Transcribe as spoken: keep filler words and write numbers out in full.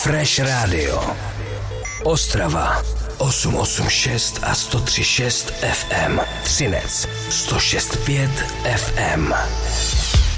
Fresh Radio. Ostrava osm osm šest a sto tři šest ef em. Třinec sto šest pět ef em.